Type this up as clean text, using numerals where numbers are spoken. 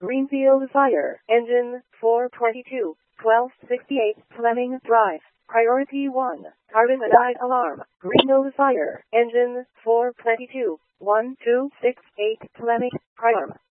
Greenfield Fire Engine 422, 1268 Fleming Drive. Priority 1, carbonite alarm. Greenfield Fire Engine 422, 1268 Fleming. Priority.